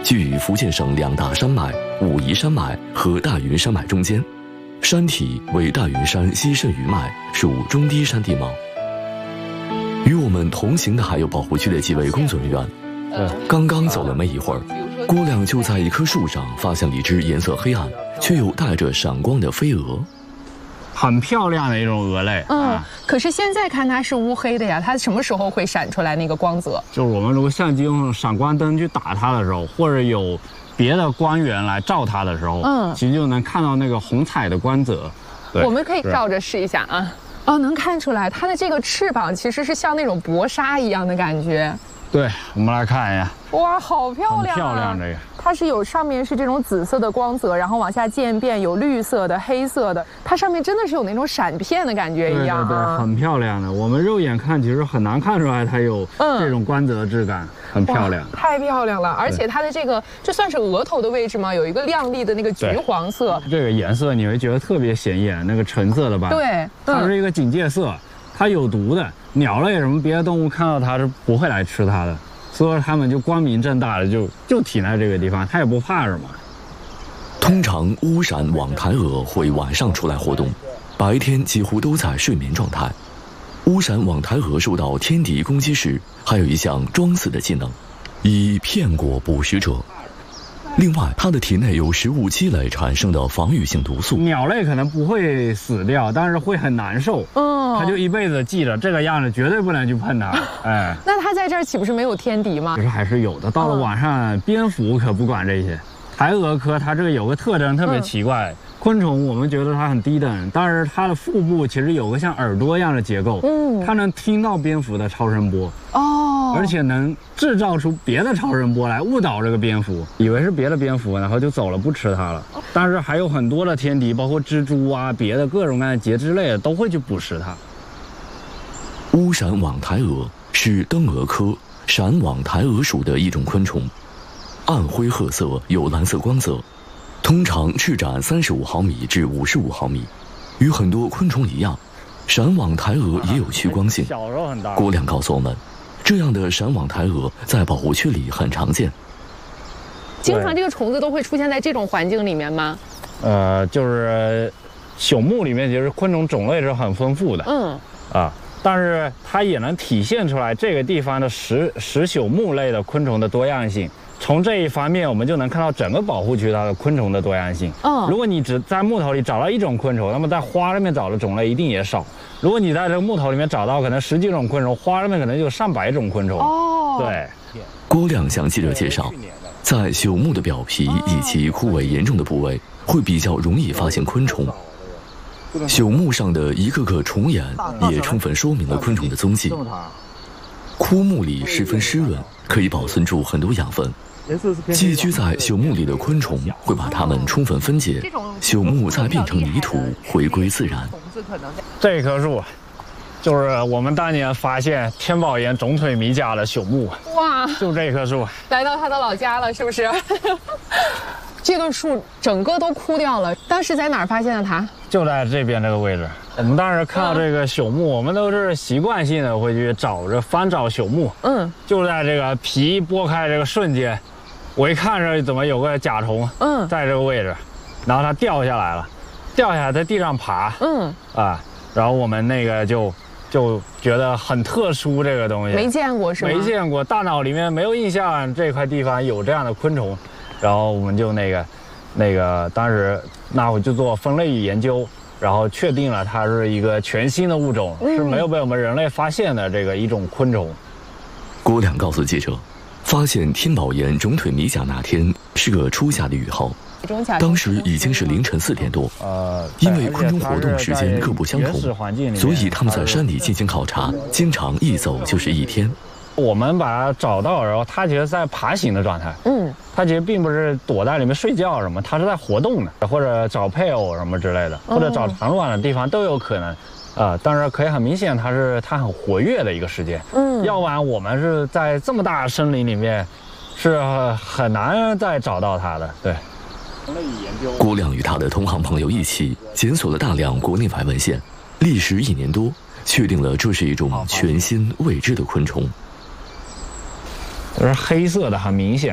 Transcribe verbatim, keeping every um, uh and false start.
居于福建省两大山脉武夷山脉和大云山脉中间，山体为大云山西渗余脉，属中低山地貌。与我们同行的还有保护区的几位工作人员。 嗯， 刚刚走了没一会儿，郭亮就在一棵树上发现了一只颜色黑暗却又带着闪光的飞蛾。 很漂亮的一种蛾类。 嗯， 啊、 可是现在看它是乌黑的呀，它什么时候会闪出来那个光泽？ 就是我们如果相机用闪光灯去打它的时候，或者有别的光源来照它的时候，嗯，其实就能看到那个红彩的光泽。 我们可以照着试一下啊。哦，能看出来它的这个翅膀其实是像那种薄纱一样的感觉。 对，我们来看一下。 哇，好漂亮、啊！ 漂亮，这个它是有上面是这种紫色的光泽，然后往下渐变，有绿色的、黑色的，它上面真的是有那种闪片的感觉一样、啊。 对对对，很漂亮的。我们肉眼看其实很难看出来它有这种光泽质感，嗯、很漂亮。 太漂亮了！而且它的这个，这算是额头的位置吗？有一个亮丽的那个橘黄色。 这个颜色你会觉得特别显眼，那个橙色的吧？ 对，嗯、 它是一个警戒色，它有毒的。鸟类什么别的动物看到它是不会来吃它的。所以说它们就光明正大的就就停在这个地方，它也不怕什么。 通常乌闪网台蛾会晚上出来活动，白天几乎都在睡眠状态。乌闪网台蛾受到天敌攻击时，还有一项装死的技能，以骗过捕食者。另外，它的体内有食物积累产生的防御性毒素。 鸟类可能不会死掉，但是会很难受。嗯，它就一辈子记着这个样子，绝对不能去碰它。哎， 那它在这儿岂不是没有天敌吗？ 其实还是有的。到了晚上，蝙蝠可不管这些。台蛾科它这个有个特征特别奇怪。嗯，昆虫我们觉得它很低等，但是它的腹部其实有个像耳朵一样的结构，嗯，它能听到蝙蝠的超声波哦，而且能制造出别的超声波来误导这个蝙蝠，以为是别的蝙蝠，然后就走了，不吃它了。但是还有很多的天敌，包括蜘蛛啊，别的各种各样的节肢类的都会去捕食它。 乌闪网台蛾是灯蛾科闪网台蛾属的一种昆虫，暗灰褐色，有蓝色光泽。通常翅展三十五毫米至五十五毫米，与很多昆虫一样，闪网台蛾也有趋光性。 小时候很大。 郭亮告诉我们，这样的闪网台蛾在保护区里很常见。 经常这个虫子都会出现在这种环境里面吗？ 呃，就是朽木里面其实昆虫种类是很丰富的。嗯。啊，但是它也能体现出来这个地方的石石朽木类的昆虫的多样性。从这一方面，我们就能看到整个保护区它的昆虫的多样性。嗯，如果你只在木头里找到一种昆虫，那么在花里面找的种类一定也少。如果你在这个木头里面找到可能十几种昆虫，花里面可能就有上百种昆虫。哦，对。 郭亮向记者介绍，在朽木的表皮以及枯萎严重的部位，会比较容易发现昆虫。朽木上的一个个虫眼也充分说明了昆虫的踪迹。枯木里十分湿润，可以保存住很多养分。寄居在朽木里的昆虫会把它们充分分解，朽木再变成泥土，回归自然。 这棵树就是我们当年发现天宝岩肿腿米甲的朽木。哇，就这棵树。 来到他的老家了，是不是？这个树整个都枯掉了，当时在哪儿发现的它？ 就在这边这个位置。我们当时看到这个朽木，我们都是习惯性的会去找着翻找朽木。嗯，就在这个皮剥开这个瞬间，我一看着怎么有个甲虫，嗯，在这个位置，然后它掉下来了，掉下来在地上爬，嗯啊，然后我们那个就就觉得很特殊，这个东西没见过是吗？ 没见过，大脑里面没有印象这块地方有这样的昆虫，然后我们就那个那个当时那我就做分类与研究。然后确定了它是一个全新的物种，嗯、是没有被我们人类发现的这个一种昆虫。 郭亮告诉记者，发现天宝岩肿腿米甲那天是个初夏的雨后，当时已经是凌晨四点多。呃，因为昆虫活动时间各不相同，所以他们在山里进行考察，经常一走就是一天。 我们把它找到，然后它其实在爬行的状态。嗯，它其实并不是躲在里面睡觉什么，它是在活动的，或者找配偶什么之类的，或者找产卵的地方都有可能。啊、呃，但是可以很明显，它是它很活跃的一个时间。嗯，要不然我们是在这么大的森林里面，是很难再找到它的。对。 郭亮与他的同行朋友一起检索了大量国内外文献，历时一年多，确定了这是一种全新未知的昆虫。 就是黑色的，很明显。